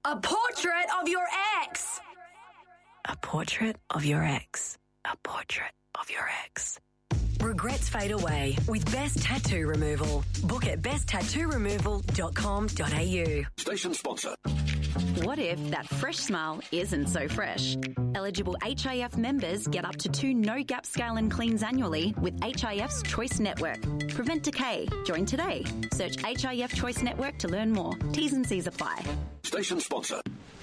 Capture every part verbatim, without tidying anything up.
A portrait of your ex. A portrait of your ex. A portrait of your ex. Regrets fade away with Best Tattoo Removal. Book at best tattoo removal dot com dot a u. Station sponsor. What if that fresh smile isn't so fresh? Eligible H I F members get up to two no-gap scale and cleans annually with H I F's Choice Network. Prevent decay. Join today. Search H I F Choice Network to learn more. T's and C's apply. Station sponsor.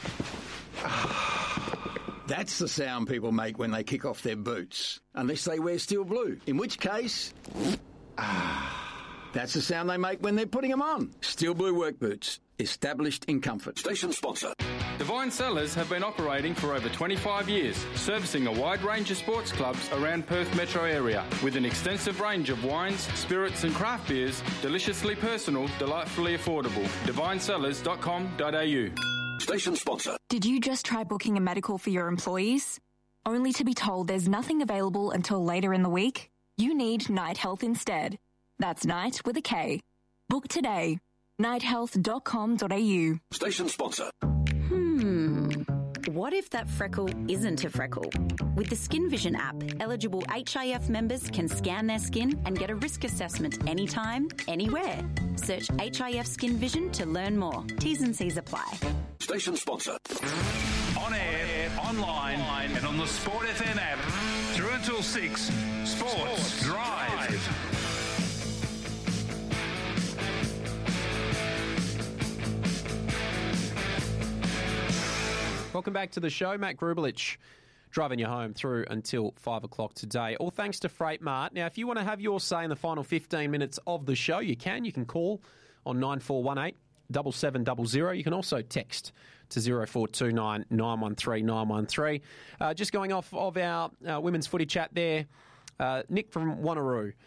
That's the sound people make when they kick off their boots. Unless they wear steel blue. In which case... Ah, that's the sound they make when they're putting them on. Steel blue work boots. Established in comfort. Station sponsor. Divine Cellars have been operating for over twenty-five years, servicing a wide range of sports clubs around Perth metro area, with an extensive range of wines, spirits and craft beers, deliciously personal, delightfully affordable. divine cellars dot com dot a u. Station sponsor. Did you just try booking a medical for your employees? Only to be told there's nothing available until later in the week? You need Night Health instead. That's Night with a K. Book today. night health dot com dot a u. Station sponsor. Hmm. What if that freckle isn't a freckle? With the Skin Vision app, eligible H I F members can scan their skin and get a risk assessment anytime, anywhere. Search H I F Skin Vision to learn more. T's and C's apply. Station sponsor. On air, online, and on the Sport F M app. Through until six, Sports, Sports Drive. Drive. Welcome back to the show. Matt Grubelich driving you home through until five o'clock today. All thanks to Freight Mart. Now, if you want to have your say in the final fifteen minutes of the show, you can. You can call on nine four one eight, seven seven zero zero. You can also text to zero four two nine, nine one three, nine one three. Uh, just going off of our uh, women's footy chat there, uh, Nick from Wanneroo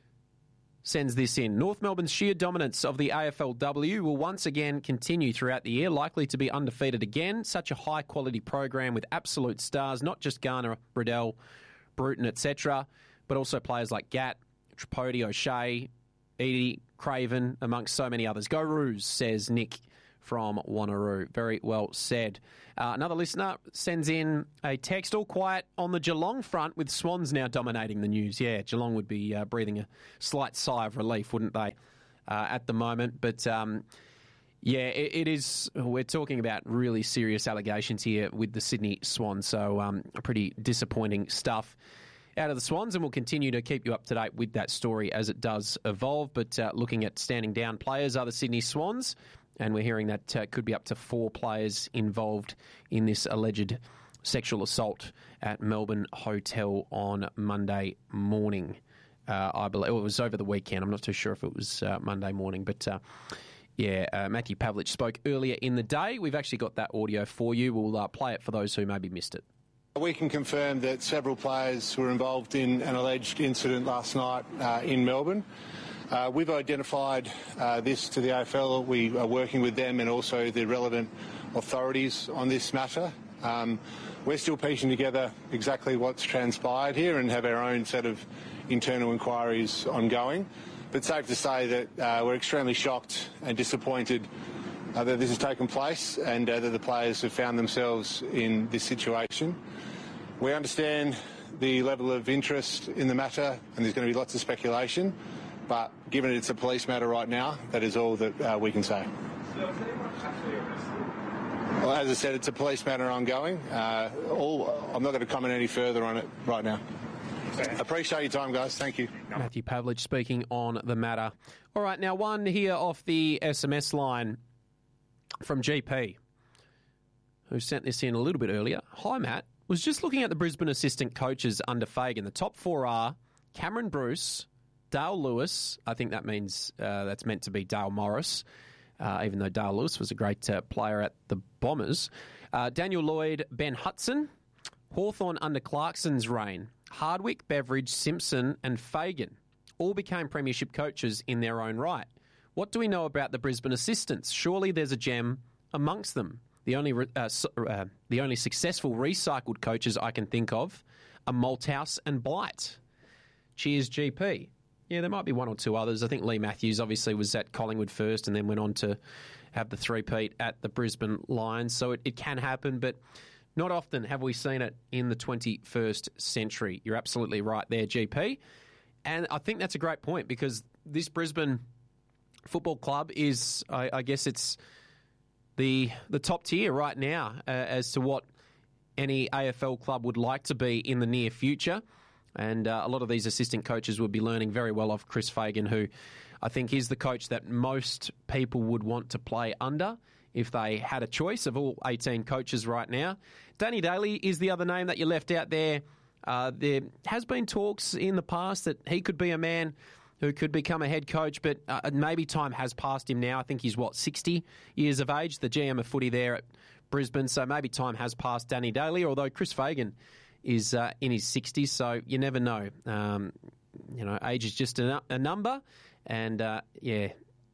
sends this in. North Melbourne's sheer dominance of the A F L W will once again continue throughout the year, likely to be undefeated again. Such a high-quality program with absolute stars, not just Garner, Riddell, Bruton, et cetera, but also players like Gatt, Tripodi, O'Shea, Edie, Craven, amongst so many others. Go Roos, says Nick from Wanneroo. Very well said. Uh, another listener sends in a text, all quiet on the Geelong front with Swans now dominating the news. Yeah, Geelong would be uh, breathing a slight sigh of relief, wouldn't they, uh, at the moment. But, um, yeah, it, it is, we're talking about really serious allegations here with the Sydney Swans, so um, pretty disappointing stuff out of the Swans, and we'll continue to keep you up to date with that story as it does evolve. But uh, looking at standing down players are the Sydney Swans, and we're hearing that uh, could be up to four players involved in this alleged sexual assault at Melbourne Hotel on Monday morning. Uh, I believe it was over the weekend. I'm not too sure if it was uh, Monday morning, but uh, yeah, uh, Matthew Pavlich spoke earlier in the day. We've actually got that audio for you. We'll uh, play it for those who maybe missed it. We can confirm that several players were involved in an alleged incident last night uh, in Melbourne. Uh, we've identified uh, this to the A F L. We are working with them and also the relevant authorities on this matter. Um, we're still piecing together exactly what's transpired here and have our own set of internal inquiries ongoing. But safe to say that uh, we're extremely shocked and disappointed uh, that this has taken place and uh, that the players have found themselves in this situation. We understand the level of interest in the matter, and there's going to be lots of speculation. But given it's a police matter right now, that is all that uh, we can say. Well, as I said, it's a police matter ongoing. Uh, all, I'm not going to comment any further on it right now. Appreciate your time, guys. Thank you. Matthew Pavlich speaking on the matter. All right, now one here off the S M S line from G P, who sent this in a little bit earlier. Hi, Matt. Was just looking at the Brisbane assistant coaches under Fagan. The top four are Cameron Bruce, Dale Lewis. I think that means uh, that's meant to be Dale Morris, uh, even though Dale Lewis was a great uh, player at the Bombers. Uh, Daniel Lloyd, Ben Hudson, Hawthorn under Clarkson's reign, Hardwick, Beveridge, Simpson and Fagan all became premiership coaches in their own right. What do we know about the Brisbane assistants? Surely there's a gem amongst them. The only uh, uh, the only successful recycled coaches I can think of are Malthouse and Blight. Cheers, G P. Yeah, there might be one or two others. I think Lee Matthews obviously was at Collingwood first and then went on to have the three-peat at the Brisbane Lions. So it, it can happen, but not often have we seen it in the twenty-first century. You're absolutely right there, G P. And I think that's a great point because this Brisbane Football Club is, I, I guess it's the the top tier right now uh, as to what any A F L club would like to be in the near future. And uh, a lot of these assistant coaches would be learning very well off Chris Fagan, who I think is the coach that most people would want to play under if they had a choice of all eighteen coaches right now. Danny Daly is the other name that you left out there. Uh, there has been talks in the past that he could be a man who could become a head coach, but uh, maybe time has passed him now. I think he's, what, sixty years of age, the G M of footy there at Brisbane, so maybe time has passed Danny Daly, although Chris Fagan is uh, in his sixties, so you never know. Um, you know, age is just a, a number, and, uh, yeah,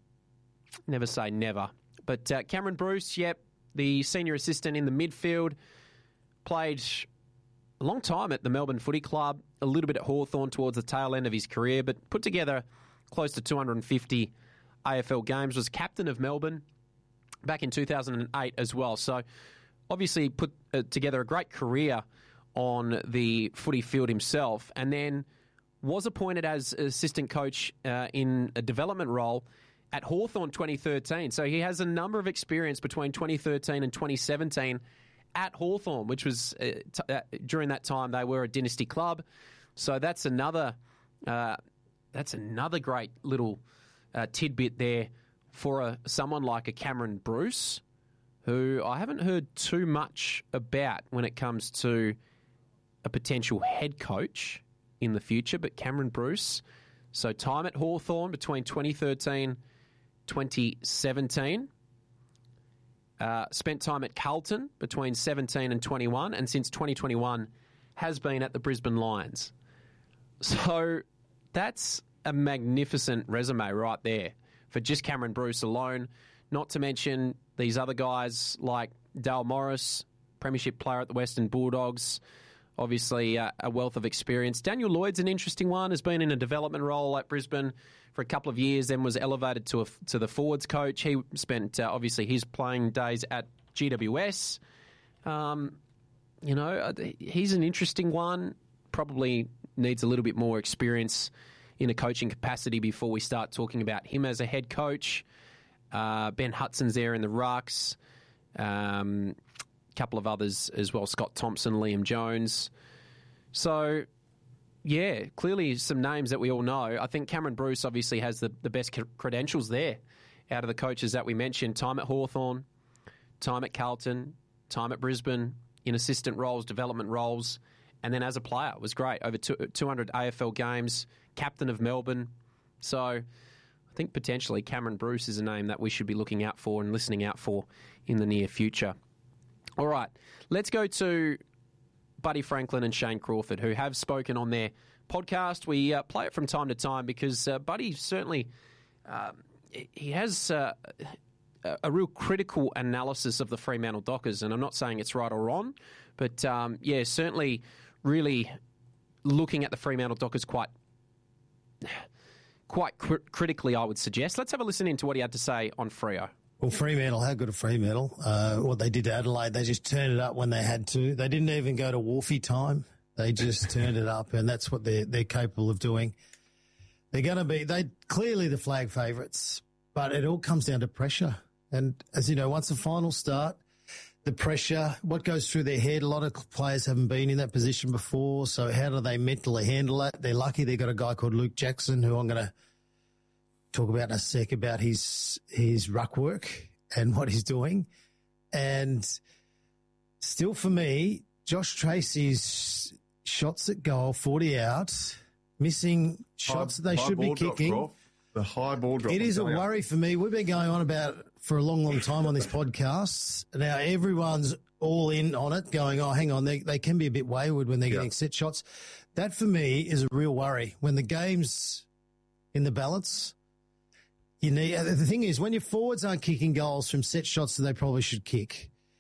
never say never. But uh, Cameron Bruce, yep, the senior assistant in the midfield, played a long time at the Melbourne Footy Club, a little bit at Hawthorn towards the tail end of his career, but put together close to two hundred fifty A F L games, was captain of Melbourne back in two thousand eight as well. So obviously put uh, together a great career on the footy field himself, and then was appointed as assistant coach uh, in a development role at Hawthorn twenty thirteen. So he has a number of experience between twenty thirteen and twenty seventeen at Hawthorn, which was, uh, t- uh, during that time, they were a dynasty club. So that's another uh, that's another great little uh, tidbit there for a, someone like a Cameron Bruce, who I haven't heard too much about when it comes to a potential head coach in the future, but Cameron Bruce. So time at Hawthorn between twenty thirteen and twenty seventeen. Uh, spent time at Carlton between seventeen and twenty-one, and since twenty twenty-one has been at the Brisbane Lions. So that's a magnificent resume right there for just Cameron Bruce alone, not to mention these other guys like Dale Morris, premiership player at the Western Bulldogs, obviously uh, a wealth of experience. Daniel Lloyd's an interesting one, has been in a development role at Brisbane for a couple of years, then was elevated to a, to the forwards coach. He spent, uh, obviously, his playing days at G W S. Um, you know, he's an interesting one, probably needs a little bit more experience in a coaching capacity before we start talking about him as a head coach. Uh, Ben Hudson's there in the rucks. Um, a couple of others as well, Scott Thompson, Liam Jones. So, yeah, clearly some names that we all know. I think Cameron Bruce obviously has the, the best credentials there out of the coaches that we mentioned. Time at Hawthorn, time at Carlton, time at Brisbane, in assistant roles, development roles, and then as a player. It was great. Over two hundred A F L games, captain of Melbourne. So I think potentially Cameron Bruce is a name that we should be looking out for and listening out for in the near future. All right, let's go to Buddy Franklin and Shane Crawford, who have spoken on their podcast. We uh, play it from time to time because uh, Buddy certainly, uh, he has uh, a real critical analysis of the Fremantle Dockers, and I'm not saying it's right or wrong, but um, yeah, certainly really looking at the Fremantle Dockers quite quite cr- critically, I would suggest. Let's have a listen into what he had to say on Freo. Well, Fremantle, how good are Fremantle? Uh, what they did to Adelaide, they just turned it up when they had to. They didn't even go to Wolfie time. They just turned it up, and that's what they're, they're capable of doing. They're going to be, they clearly the flag favourites, but it all comes down to pressure. And as you know, once the finals start, the pressure, what goes through their head, a lot of players haven't been in that position before, so how do they mentally handle that? They're lucky they've got a guy called Luke Jackson, who I'm going to talk about in a sec, about his his ruck work and what he's doing. And still for me, Josh Tracy's shots at goal, forty out, missing shots high, that they should be kicking. Drop, the high ball drop. It is a worry for me. We've been going on about it for a long, long time on this podcast. Now everyone's all in on it, going, oh, hang on, they, they can be a bit wayward when they're getting yeah. set shots. That for me is a real worry. When the game's in the balance, you need, the thing is, when your forwards aren't kicking goals from set shots that they probably should kick,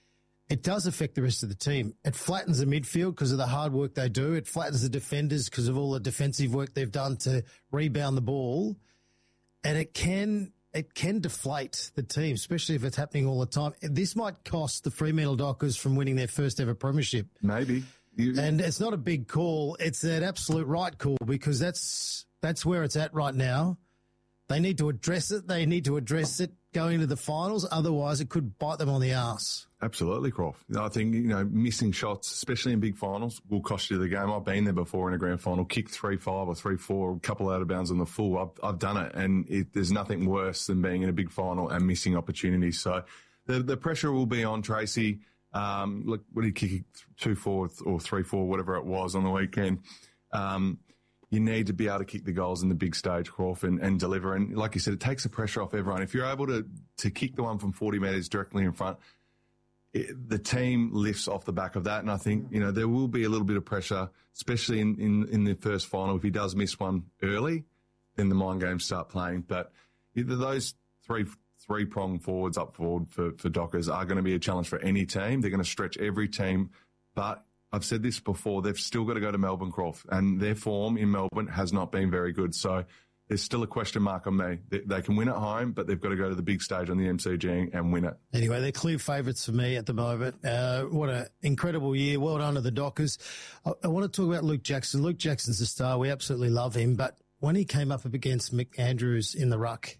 it does affect the rest of the team. It flattens the midfield because of the hard work they do. It flattens the defenders because of all the defensive work they've done to rebound the ball. And it can it can deflate the team, especially if it's happening all the time. This might cost the Fremantle Dockers from winning their first ever premiership. Maybe. You... And it's not a big call. It's an absolute right call because that's that's where it's at right now. They need to address it. They need to address it going to the finals. Otherwise, it could bite them on the arse. Absolutely, Croft. I think, you know, missing shots, especially in big finals, will cost you the game. I've been there before in a grand final, kicked three five or three four, a couple out of bounds on the full. I've, I've done it, and it, there's nothing worse than being in a big final and missing opportunities. So the the pressure will be on Tracy. Um, look, what did he kick? two four or three four, whatever it was on the weekend. Um, You need to be able to kick the goals in the big stage, Crawford, and, and deliver. And like you said, it takes the pressure off everyone. If you're able to, to kick the one from forty metres directly in front, it, the team lifts off the back of that. And I think, you know, there will be a little bit of pressure, especially in, in, in the first final. If he does miss one early, then the mind games start playing. But either those three three-prong forwards up forward for, for Dockers are going to be a challenge for any team. They're going to stretch every team, but I've said this before, they've still got to go to Melbourne, Croft, and their form in Melbourne has not been very good. So there's still a question mark on me. They, they can win at home, but they've got to go to the big stage on the M C G and win it. Anyway, they're clear favourites for me at the moment. Uh, what an incredible year. Well done to the Dockers. I, I want to talk about Luke Jackson. Luke Jackson's a star. We absolutely love him. But when he came up against Mick Andrews in the ruck,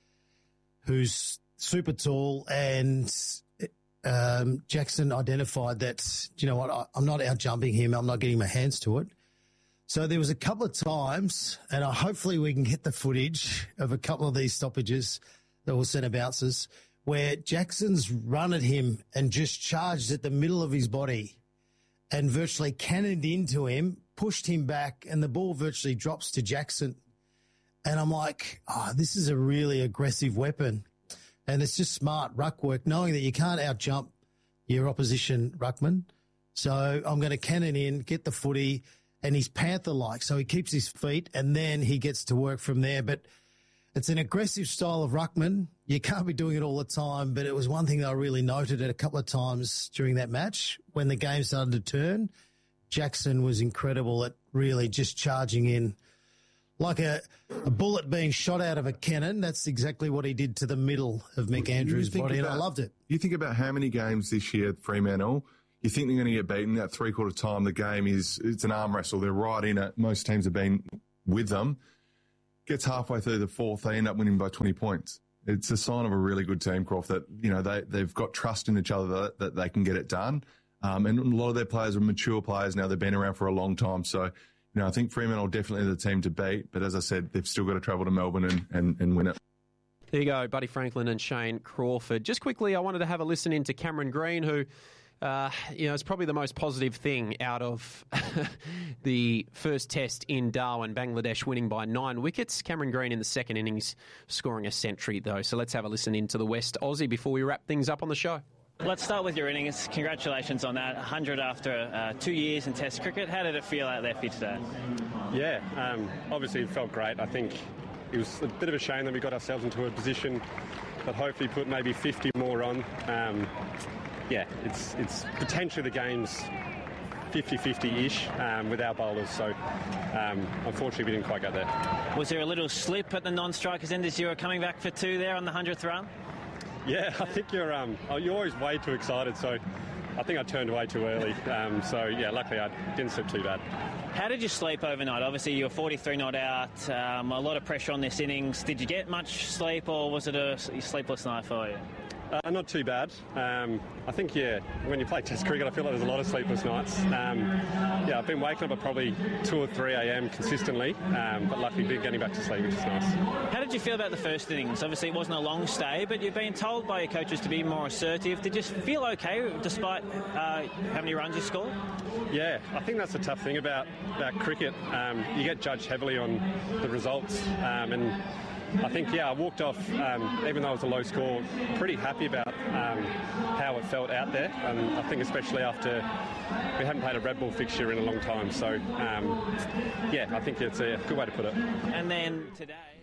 who's super tall, and Um, Jackson identified that, you know what, I, I'm not out jumping him. I'm not getting my hands to it. So there was a couple of times, and I, hopefully we can get the footage of a couple of these stoppages that were centre bounces, where Jackson's run at him and just charged at the middle of his body and virtually cannoned into him, pushed him back, and the ball virtually drops to Jackson. And I'm like, oh, this is a really aggressive weapon. And it's just smart ruck work, knowing that you can't out-jump your opposition ruckman. So I'm going to cannon in, get the footy, and he's Panther-like. So he keeps his feet, and then he gets to work from there. But it's an aggressive style of ruckman. You can't be doing it all the time, but it was one thing that I really noted at a couple of times during that match. When the game started to turn, Jackson was incredible at really just charging in. Like a, a bullet being shot out of a cannon, that's exactly what he did to the middle of Mick Andrews' body, about, and I loved it. You think about how many games this year at Fremantle, you think they're going to get beaten. That three-quarter time, the game is, it's an arm wrestle. They're right in it. Most teams have been with them. Gets halfway through the fourth, they end up winning by twenty points. It's a sign of a really good team, Croft, that, you know, they, they've got trust in each other that, that they can get it done. Um, and a lot of their players are mature players now. They've been around for a long time. So, you know, I think Fremantle are definitely the team to beat, but as I said, they've still got to travel to Melbourne and, and, and win it. There you go, Buddy Franklin and Shane Crawford. Just quickly, I wanted to have a listen into Cameron Green, who, uh, you know, is probably the most positive thing out of the first test in Darwin, Bangladesh winning by nine wickets. Cameron Green in the second innings scoring a century, though. So let's have a listen into the West Aussie before we wrap things up on the show. Let's start with your innings. Congratulations on that. one hundred after uh, two years in Test cricket. How did it feel out there for you today? Yeah, um, obviously it felt great. I think it was a bit of a shame that we got ourselves into a position that hopefully put maybe fifty more on. Um, yeah, it's it's potentially the game's fifty-fifty-ish um, with our bowlers, so um, unfortunately we didn't quite get there. Was there a little slip at the non-strikers end as you were coming back for two there on the hundredth run? Yeah, I think you're um, you're always way too excited, so I think I turned way too early. Um, so, yeah, luckily I didn't slip too bad. How did you sleep overnight? Obviously, you were forty-three not out, um, a lot of pressure on this innings. Did you get much sleep, or was it a sleepless night for you? Uh, not too bad. Um, I think, yeah, when you play Test cricket, I feel like there's a lot of sleepless nights. Um, yeah, I've been waking up at probably two or three a.m. consistently, um, but luckily been getting back to sleep, which is nice. How did you feel about the first innings? Obviously, it wasn't a long stay, but you've been told by your coaches to be more assertive. Did you feel okay despite uh, how many runs you scored? Yeah, I think that's the tough thing about, about cricket. Um, you get judged heavily on the results, um, and I think, yeah, I walked off, um, even though it was a low score, pretty happy about um, how it felt out there. Um, I think especially after we haven't played a red ball fixture in a long time. So, um, yeah, I think it's a good way to put it. And then today...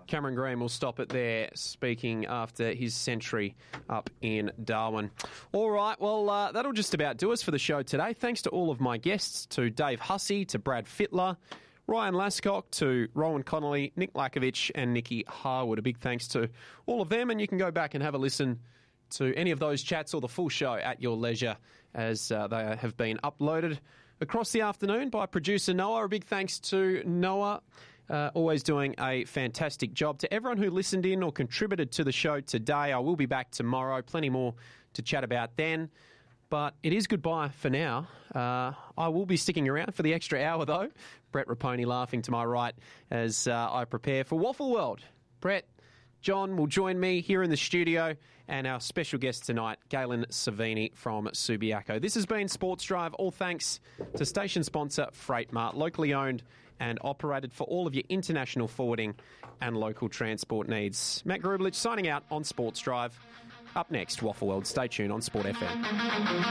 Cameron Green will stop it there, speaking after his century up in Darwin. All right, well, uh, that'll just about do us for the show today. Thanks to all of my guests, to Dave Hussey, to Brad Fittler, Ryan Lascock, to Rowan Connolly, Nick Lakovic and Nikki Harwood. A big thanks to all of them, and you can go back and have a listen to any of those chats or the full show at your leisure as uh, they have been uploaded across the afternoon by producer Noah. A big thanks to Noah. Uh, always doing a fantastic job. To everyone who listened in or contributed to the show today, I will be back tomorrow. Plenty more to chat about then. But it is goodbye for now. Uh, I will be sticking around for the extra hour, though. Brett Raponi laughing to my right as uh, I prepare for Waffle World. Brett, John will join me here in the studio, and our special guest tonight, Galen Savini from Subiaco. This has been Sports Drive, all thanks to station sponsor Freight Mart, locally owned and operated for all of your international forwarding and local transport needs. Matt Grubelich signing out on Sports Drive. Up next, Waffle World. Stay tuned on Sport F M.